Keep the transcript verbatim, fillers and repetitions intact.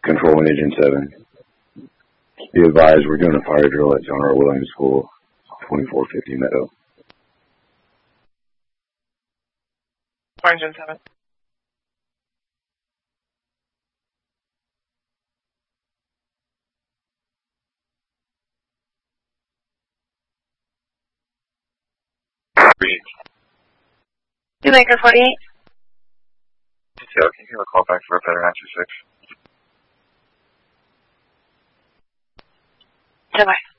Controlling Agent seven. Be advised, we're doing a fire drill at John R. Williams School, twenty-four fifty Meadow. Agent seven. Two Maker forty-eight. Detail, can you give a call back for a better answer six? Bye-bye.